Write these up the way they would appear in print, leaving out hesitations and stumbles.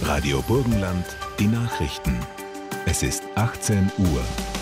Radio Burgenland, die Nachrichten. Es ist 18 Uhr.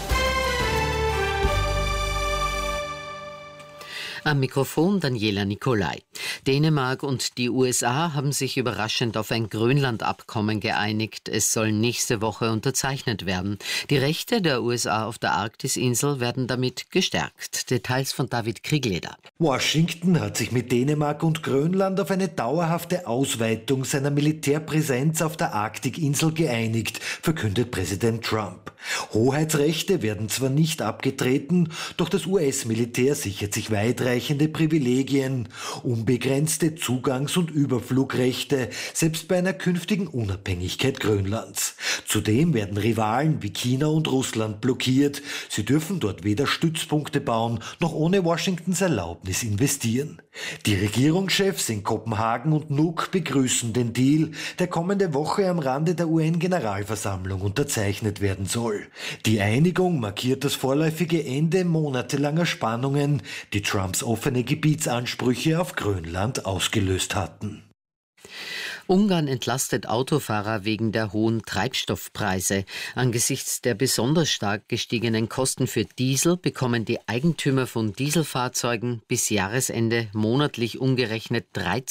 Am Mikrofon Daniela Nicolai. Dänemark und die USA haben sich überraschend auf ein Grönland-Abkommen geeinigt. Es soll nächste Woche unterzeichnet werden. Die Rechte der USA auf der Arktisinsel werden damit gestärkt. Details von David Kriegleder. Washington hat sich mit Dänemark und Grönland auf eine dauerhafte Ausweitung seiner Militärpräsenz auf der Arktikinsel geeinigt, verkündet Präsident Trump. Hoheitsrechte werden zwar nicht abgetreten, doch das US-Militär sichert sich weitreichende Privilegien, unbegrenzte Zugangs- und Überflugrechte, selbst bei einer künftigen Unabhängigkeit Grönlands. Zudem werden Rivalen wie China und Russland blockiert. Sie dürfen dort weder Stützpunkte bauen, noch ohne Washingtons Erlaubnis investieren. Die Regierungschefs in Kopenhagen und Nuuk begrüßen den Deal, der kommende Woche am Rande der UN-Generalversammlung unterzeichnet werden soll. Die Einigung markiert das vorläufige Ende monatelanger Spannungen, die Trumps offene Gebietsansprüche auf Grönland ausgelöst hatten. Ungarn entlastet Autofahrer wegen der hohen Treibstoffpreise. Angesichts der besonders stark gestiegenen Kosten für Diesel bekommen die Eigentümer von Dieselfahrzeugen bis Jahresende monatlich umgerechnet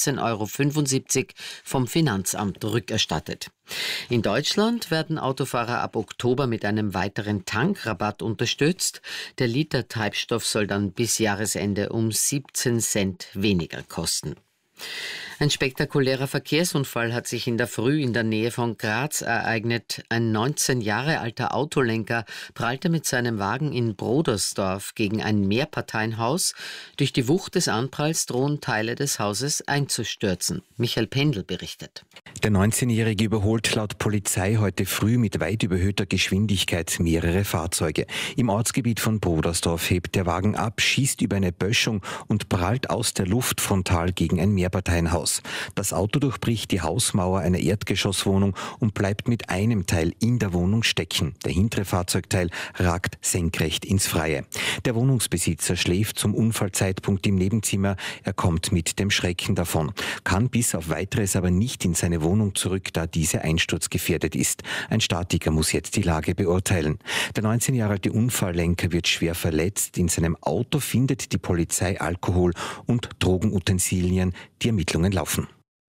13,75 € vom Finanzamt rückerstattet. In Deutschland werden Autofahrer ab Oktober mit einem weiteren Tankrabatt unterstützt. Der Liter Treibstoff soll dann bis Jahresende um 17 Cent weniger kosten. Ein spektakulärer Verkehrsunfall hat sich in der Früh in der Nähe von Graz ereignet. Ein 19 Jahre alter Autolenker prallte mit seinem Wagen in Brodersdorf gegen ein Mehrparteienhaus. Durch die Wucht des Anpralls drohen Teile des Hauses einzustürzen. Michael Pendl berichtet. Der 19-Jährige überholt laut Polizei heute früh mit weit überhöhter Geschwindigkeit mehrere Fahrzeuge. Im Ortsgebiet von Brodersdorf hebt der Wagen ab, schießt über eine Böschung und prallt aus der Luft frontal gegen ein Mehrparteienhaus. Das Auto durchbricht die Hausmauer einer Erdgeschosswohnung und bleibt mit einem Teil in der Wohnung stecken. Der hintere Fahrzeugteil ragt senkrecht ins Freie. Der Wohnungsbesitzer schläft zum Unfallzeitpunkt im Nebenzimmer. Er kommt mit dem Schrecken davon, kann bis auf Weiteres aber nicht in seine Wohnung zurück, da diese einsturzgefährdet ist. Ein Statiker muss jetzt die Lage beurteilen. Der 19 Jahre alte Unfalllenker wird schwer verletzt. In seinem Auto findet die Polizei Alkohol und Drogenutensilien. Die Ermittlungen laufen.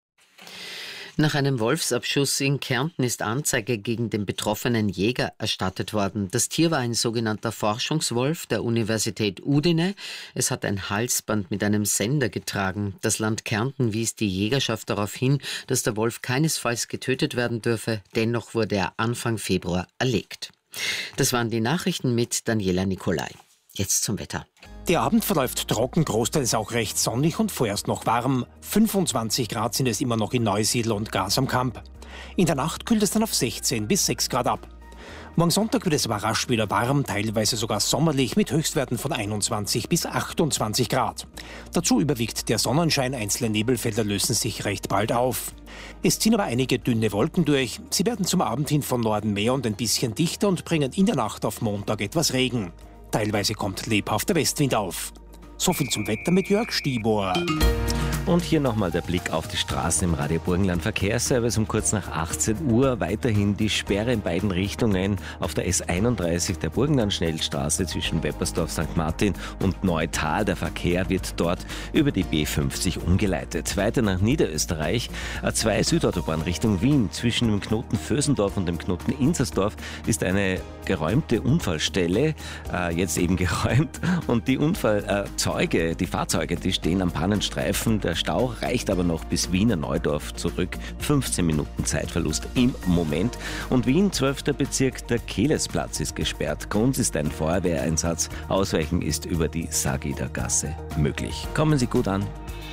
Nach einem Wolfsabschuss in Kärnten ist Anzeige gegen den betroffenen Jäger erstattet worden. Das Tier war ein sogenannter Forschungswolf der Universität Udine. Es hat ein Halsband mit einem Sender getragen. Das Land Kärnten wies die Jägerschaft darauf hin, dass der Wolf keinesfalls getötet werden dürfe. Dennoch wurde er Anfang Februar erlegt. Das waren die Nachrichten mit Daniela Nicolai. Jetzt zum Wetter. Der Abend verläuft trocken, großteils auch recht sonnig und vorerst noch warm. 25 Grad sind es immer noch in Neusiedl und Gras am Kamp. In der Nacht kühlt es dann auf 16 bis 6 Grad ab. Morgen Sonntag wird es aber rasch wieder warm, teilweise sogar sommerlich mit Höchstwerten von 21 bis 28 Grad. Dazu überwiegt der Sonnenschein, einzelne Nebelfelder lösen sich recht bald auf. Es ziehen aber einige dünne Wolken durch. Sie werden zum Abend hin von Norden mehr und ein bisschen dichter und bringen in der Nacht auf Montag etwas Regen. Teilweise kommt lebhafter Westwind auf. So viel zum Wetter mit Jörg Stibor. Und hier nochmal der Blick auf die Straßen im Radio Burgenland Verkehrsservice um kurz nach 18 Uhr. Weiterhin die Sperre in beiden Richtungen auf der S31 der Burgenland-Schnellstraße zwischen Weppersdorf, St. Martin und Neutal. Der Verkehr wird dort über die B50 umgeleitet. Weiter nach Niederösterreich. A2 Südautobahn Richtung Wien. Zwischen dem Knoten Vösendorf und dem Knoten Inzersdorf ist eine geräumte Unfallstelle. Jetzt eben geräumt. Und die die Fahrzeuge, die stehen am Pannenstreifen. Der Stau reicht aber noch bis Wiener Neudorf zurück. 15 Minuten Zeitverlust im Moment. Und Wien, 12. Bezirk, der Kehlesplatz ist gesperrt. Grund ist ein Feuerwehreinsatz. Ausweichen ist über die Sagida-Gasse möglich. Kommen Sie gut an.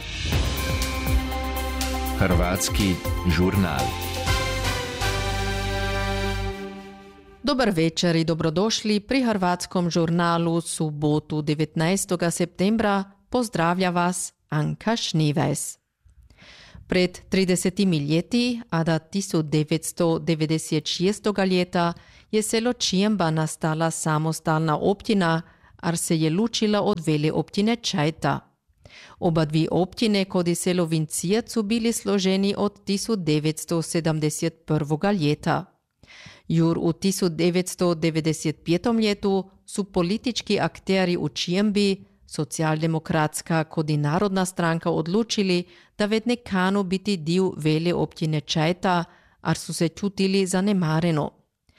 Hrvatski žurnal. Dobar večer I dobrodošli pri Hrvatskom žurnalu subotu 19. septembra. Pozdravlja vas Anka Šnives. Pred 30 leti, a da 1996 leta, je selo Čiemba nastala samostalna općina, ar se je lučila od vele općine Čajta. Oba dvi općine kod i selo Vincijet su bili složeni od 1971. ljeta. Jur u 1995. ljetu su politički akteri u Čiembi, Socialdemokratska kod i Narodna stranka odlučili da vedne kanu biti dio vele općine Čajta, ar su se čutili zanemareno.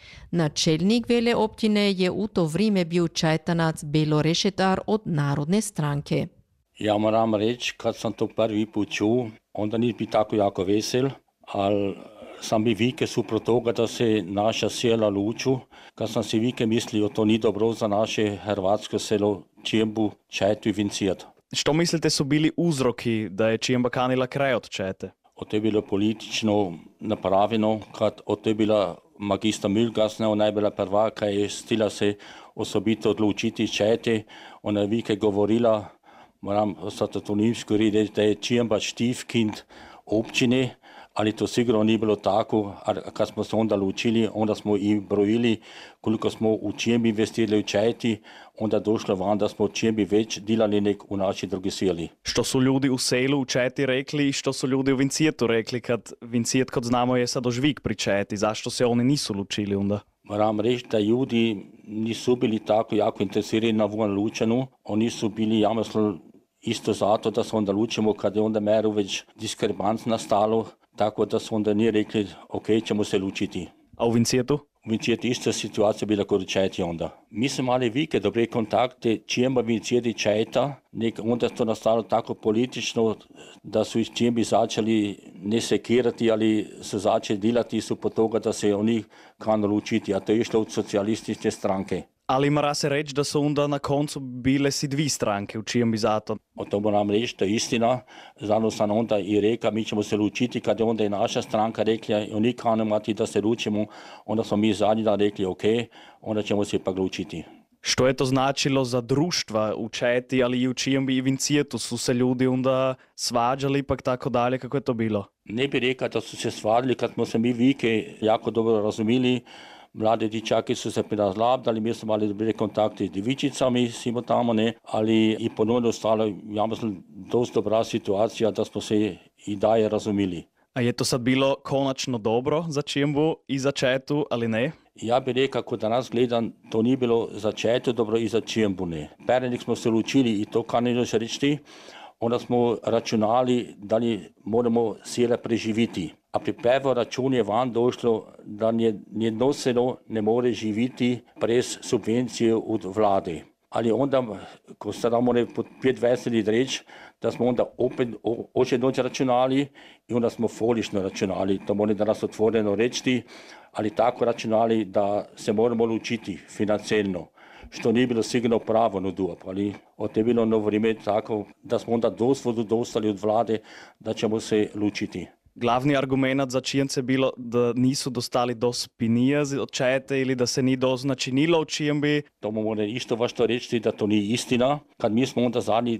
Načelnik vele općine je u to vrijeme bio Čajtanac Belo Rešetar od Narodne stranke. Ja moram reći, kad sam to prvi put čuo, onda nisam bio tako jako vesel, ali sam bi vike supro toga da se naša sela luču, kad sam si vike mislio, to ni dobro za naše hrvatsko selo Čiembu, Čajtu i Vincijet. Što mislite su bili uzroki da je Čiemba kanila kraj od Čajte? To je bilo politično napravljeno, kad to je bila magistra Mülgasna, ona je bila prva, ki je stila se osobito odločiti Čajte. Ona je vike govorila, moram ostati to nimsko reči, da je Čiemba štifkind općine, ali to sigurno ni bilo tako, kad smo se onda lučili, onda smo i brojili koliko smo u Čiembi investirali u Čajti, onda došlo van da smo u Čiembi već delali nek u naši drugi seli. Što su ljudi u selu u Čajti rekli i što su ljudi u Vincijetu rekli, kad Vincijet, kot znamo, je sad ožvik pri Čajti, zašto se oni nisu lučili onda? Moram reći da ljudi nisu bili tako jako interesirani na von lučenu, oni su bili, ja mislim, isto zato da se onda lučimo, kad je onda meru već diskrepanc nastalo, tako da su onda nije rekli, ok, ćemo se lučiti. A u Vincijetu? U Vincijetu ista situacija bila kod Čajti onda. Mi smo imali vike dobre kontakte, Čiemba, Vincijet i Čajta, onda to nastalo tako politično, da su iz Čiembi začeli ne sekirati, ali su začeli delati su po toga da se oni kanu lučiti, a to je išlo od socijalistične stranke. Ali mora se reći da su onda na koncu bile si dvi stranke u Čiembi zato. To moram reći, to je istina. Zato sam onda i rekao, mi ćemo se lučiti, kad je onda i naša stranka rekla, oni kanu imati da se lučimo, onda smo mi zadnji dan rekli, ok, onda ćemo se pa lučiti. Što je to značilo za društva u Čajti, ali i u Čiembi i Vincijetu? Su se ljudi onda svađali ipak tako dalje, kako je to bilo? Ne bi rekao da su se svađali, kad smo se mi vike jako dobro razumili. Mlade dječaki su se razlabdali, mi smo imali dobre kontakte s djevičicami, svima tamo, ne, ali i ponovno ostalo, ja mislim, dosta dobra situacija da smo se i dalje razumili. A je to sad bilo konačno dobro za Čiembu i za Čajtu, ali ne? Ja bih rekao, ako danas gledam, to ni bilo za Čajtu dobro i za Čiembu ne. Prije smo se lučili i to kan još reći, onda smo računali da li moramo sela preživiti. A pri prvo račun je van došlo, da nijedno selo ne more živiti brez subvencije od vlade. Ali onda, ko se nam one pod 5 veseli reći, da smo onda opet oče noć računali i onda smo folično računali. To mora danas otvoreno reći, ali tako računali da se moramo lučiti financijalno. Što nije bilo sigurno pravo na duop, ali to je bilo na vrijeme tako, da smo onda dozvolu dostali od vlade da ćemo se lučiti. Glavni argument za Čiemce bilo da nisu dostali dost pinija od Čajte ili da se ni dost načinilo u Čiembi. To mora isto vašto reći da to nije istina. Kad mi smo onda zadnji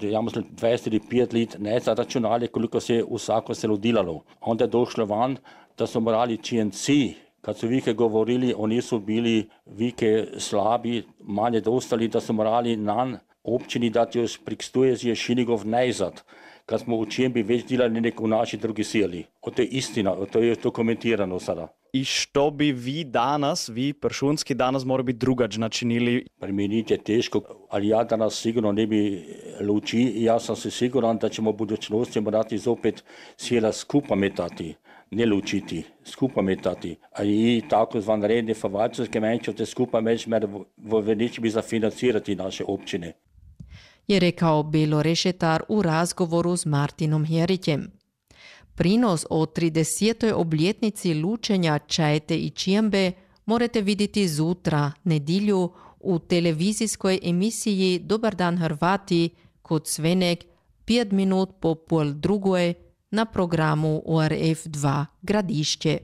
25 let ne zaračunali koliko se u svako selo delalo. Onda je došlo van da su morali Čiemci, kad su vike govorili, oni su bili vike slabi, manje dostali, da su morali nam općini dati još prikstuje Šinigov najzad. Kad smo u Čiembi već delali nek u naši drugi seli. To je istina, to je dokumentirano sada. I što bi vi danas, vi Pršunski danas mora biti drugač načinili? Pri meni je teško, ali ja danas sigurno ne bi luči i ja sam se siguran da ćemo u budućnosti morati zopet sela skupa metati. Ne lučiti, skupa metati. A i tako zvanredne verwaltungsgemeinschaften skupa međmer v Veničbi zafinancirati naše općine. Je rekao Belo Rešetar u razgovoru s Martinom Herićem. Prinos o 30. obljetnici lučenja Čajte i Čiembe morate vidjeti zutra, nedilju, u televizijskoj emisiji Dobar dan Hrvati kod Svenek 5 minut po pol drugoj na programu ORF2 Gradišće.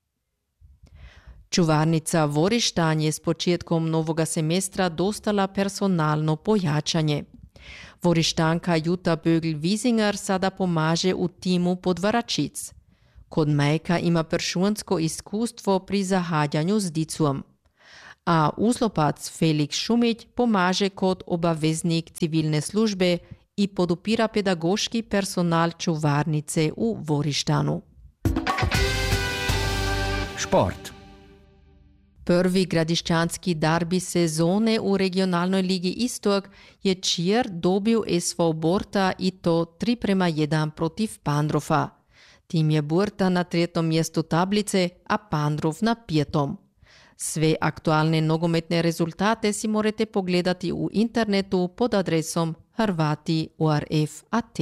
Čuvarnica Vorištan je s početkom novoga semestra dostala personalno pojačanje. Vorištanka Jutta Bögl-Wiesinger sada pomaže u timu Podvaračic. Kod majka ima pršunsko iskustvo pri zahadjanju s dicom. A uzlopac Felix Šumić pomaže kot obaveznik civilne službe i podupira pedagoški personal čuvarnice u Vorištanu. Šport. Prvi gradišćanski derbi sezone u regionalnoj ligi Istok je Čier dobil SV Borta i to 3:1 protiv Pandrofa. Tim je Borta na 3. mjestu tablice, a Pandrov na 5. Sve aktualne nogometne rezultate si morate pogledati u internetu pod adresom hrvati.orf.at.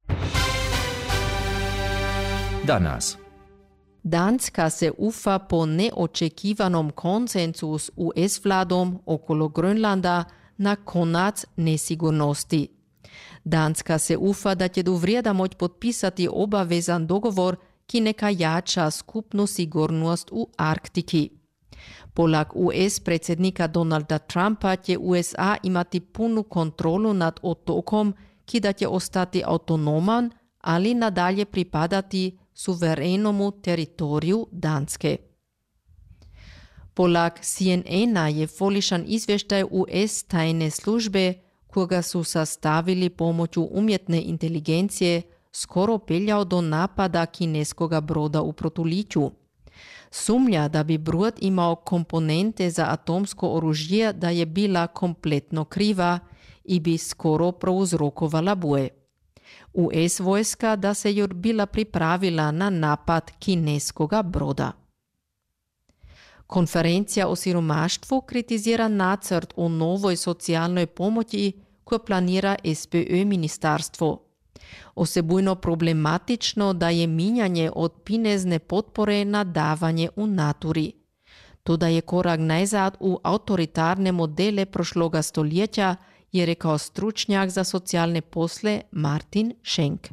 Danas. Danska se ufa po neočekivanom konsensu s US vladom okolo Grönlanda na konac nesigurnosti. Danska se ufa da će do vrijeda moći potpisati obavezan dogovor ki neka jača skupnu sigurnost u Arktiki. Poleg US predsjednika Donalda Trumpa će USA imati punu kontrolu nad otokom ki da će ostati autonoman, ali nadalje pripadati suverenomu teritoriju Danske. Poleg CNN-a je folišan izvještaj US tajne službe, koga su sastavili pomoću umjetne inteligencije, skoro peljao do napada kineskoga broda u Protuliću. Sumnja da bi brod imao komponente za atomsko oružje da je bila kompletno kriva i bi skoro prouzrokovala buje. US vojska da se još bila pripravila na napad kineskoga broda. Konferencija o siromaštvu kritizira nacrt o novoj socijalnoj pomoći koju planira SPÖ ministarstvo. Osebujno problematično da je minjanje od pinezne potpore na davanje u naturi. To da je korak najzad u autoritarne modele prošloga stoljeća, je rekao stručnjak za socijalne posle Martin Schenk.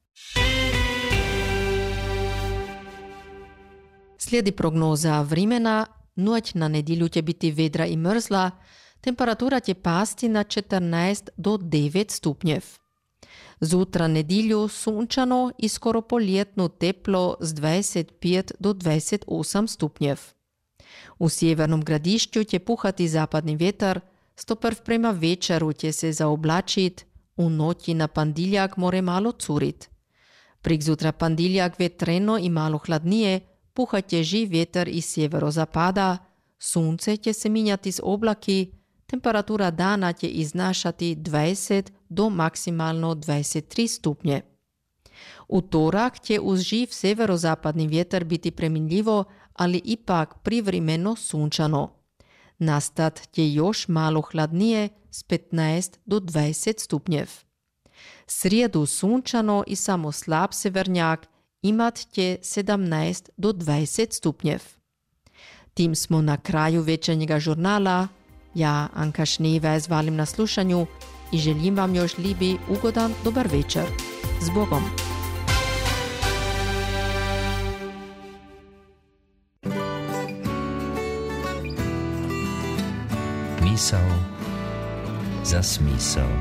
Slijedi prognoza vremena. Noć na nedjelju će biti vedra i mrzla, temperatura će pasti na 14 do 9 stupnjev. Zutra nedjelju sunčano i skoro poljetno teplo s 25 do 28 stupnjev. U sjevernom Gradišću će puhati zapadni vjetar, stopr prema večeru će se zaoblačit, u noći na Pandiljak more malo curit. Prikzutra Pandiljak vetreno i malo hladnije, puhat će živ vjetar iz sjeverozapada, sunce će se minjati s oblaki, temperatura dana će iznašati 20 do maksimalno 23 stupnje. U torak će uz živ severozapadni vjetar biti preminljivo, ali ipak privremeno sunčano. Nastat će još malo hladnije s 15 do 20 stupnjev. Srijedu sunčano i samo slab severnjak imat će 17 do 20 stupnjev. Tim smo na kraju večernjega žurnala. Ja, Anka Šneva, zvalim na slušanju i želim vam još lijepi, ugodan, dobar večer. S Bogom! Misao za smisao.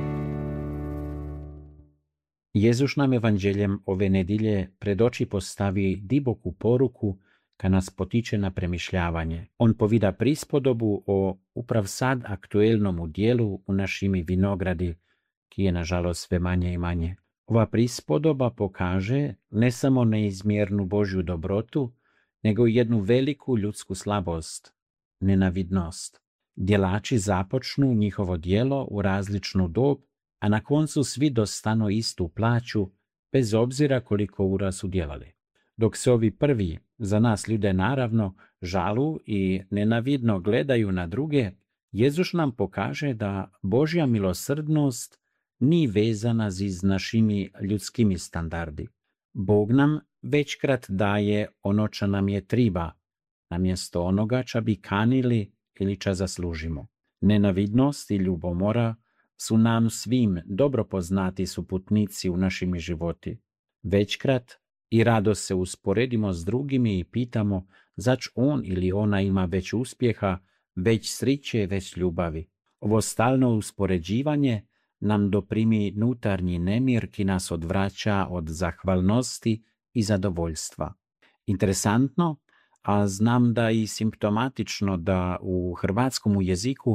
Jezus nam evanđeljem ove nedjelje pred oči postavi diboku poruku ka nas potiče na premišljavanje. On povida prispodobu o uprav sad aktuelnomu dijelu u našimi vinogradi, ki je nažalost sve manje i manje. Ova prispodoba pokaže ne samo neizmjernu Božju dobrotu, nego i jednu veliku ljudsku slabost, nenavidnost. Djelači započnu njihovo djelo u različnu dob, a na koncu svi dostanu istu plaću, bez obzira koliko ura su djelali. Dok se ovi prvi, za nas ljude naravno, žalu i nenavidno gledaju na druge, Jezus nam pokaže da Božja milosrdnost nije vezana z našimi ljudskimi standardi. Bog nam večkrat daje ono čo nam je triba, namjesto onoga čo bi kanili ili čo zaslužimo. Nenavidnost i ljubomora su nam svim dobro poznati suputnici u našimi životi. Večkrat i rado se usporedimo s drugimi i pitamo zač on ili ona ima već uspjeha, već sriće, već ljubavi. Ovo stalno uspoređivanje nam doprimi nutarnji nemir ki nas odvraća od zahvalnosti i zadovoljstva. Interesantno, a znam da i simptomatično da u hrvatskom jeziku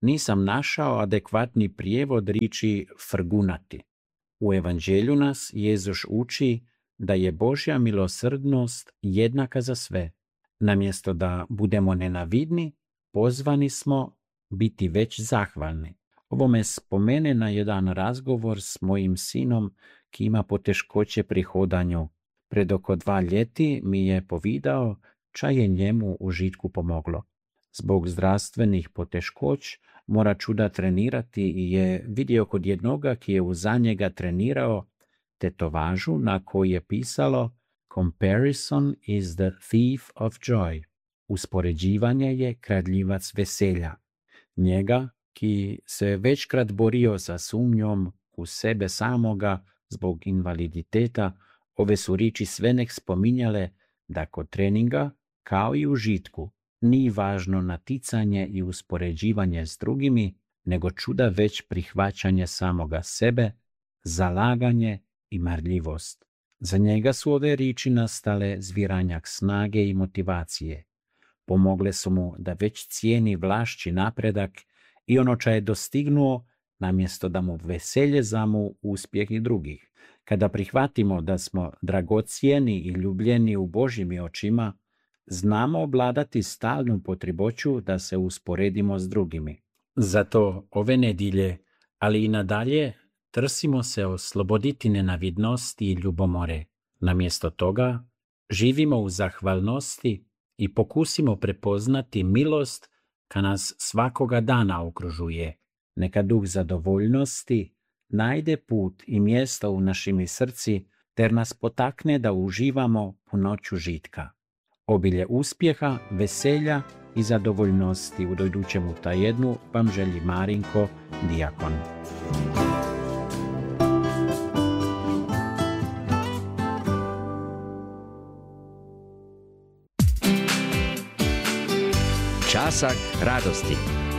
nisam našao adekvatni prijevod riči frgunati. U evanđelju nas Jezus uči da je Božja milosrdnost jednaka za sve. Namjesto da budemo nenavidni, pozvani smo biti već zahvalni. Ovo me spomene na jedan razgovor s mojim sinom ki ima poteškoće pri hodanju. Pred oko 2 ljeti mi je povidao ča je njemu u žitku pomoglo. Zbog zdravstvenih poteškoć mora čuda trenirati i je vidio kod jednoga ki je uza njega trenirao tetovažu na kojoj je pisalo Comparison is the thief of joy. Uspoređivanje je kradljivac veselja. Njega, ki se večkrat borio sa sumnjom u sebe samoga zbog invaliditeta, ove su riči sve nek spominjale da kod treninga, kao i u žitku, nije važno naticanje i uspoređivanje s drugimi, nego čuda već prihvaćanje samoga sebe, zalaganje i marljivost. Za njega su ove riči nastale zviranjak snage i motivacije. Pomogle su mu da već cijeni vlašći napredak i ono ča je dostignuo, namjesto da mu veselje za mu uspjeh i drugih. Kada prihvatimo da smo dragocijeni i ljubljeni u Božjim očima, znamo obladati stalnu potrebuću da se usporedimo s drugimi. Zato ove nedjelje, ali i nadalje, trsimo se osloboditi nenavidnosti i ljubomore. Namjesto toga, živimo u zahvalnosti i pokusimo prepoznati milost ka nas svakoga dana okružuje. Neka duh zadovoljnosti najde put i mjesto u našim srci, ter nas potakne da uživamo punoću žitka. Obilje uspjeha, veselja i zadovoljnosti u dojučemu tajednu vam želi Marinko, dijakon. Časak radosti.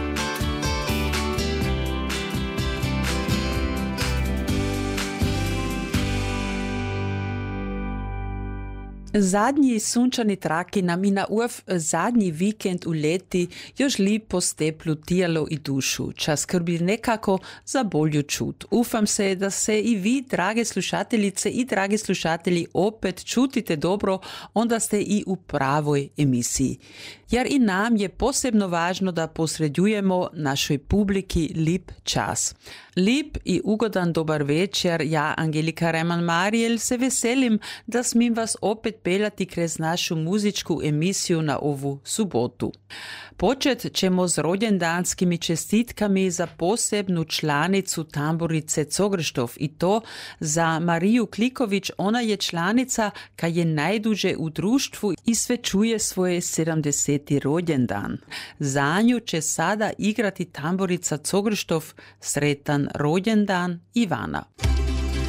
Zadnji sunčani traki nam i na uv zadnji vikend u ljeti još lipo steplu tijelo i dušu, čas skrbi nekako za bolju čut. Ufam se da se i vi, drage slušateljice i dragi slušatelji, opet čutite dobro, onda ste i u pravoj emisiji. Jer i nam je posebno važno da posredujemo našoj publiki lip čas. Lip i ugodan dobar večer, ja Angelika Reman-Marijel se veselim da smim vas opet peljati kroz našu muzičku emisiju na ovu subotu. Počet ćemo s rođendanskimi čestitkami za posebnu članicu tamburice Cogrštov i to za Mariju Kliković. Ona je članica ka je najduže u društvu i svečuje svoje 70. rođendan. Za nju će sada igrati tamburica Cogrštov. Sretan rođendan Ivana.